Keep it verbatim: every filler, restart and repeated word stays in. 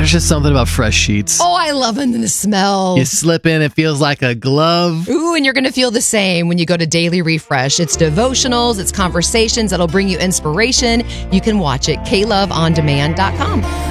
There's just something about fresh sheets. Oh, I love them. And the smell. You slip in, it feels like a glove. Ooh, and you're going to feel the same when you go to Daily Refresh. It's devotionals, it's conversations that'll bring you inspiration. You can watch it, k love on demand dot com.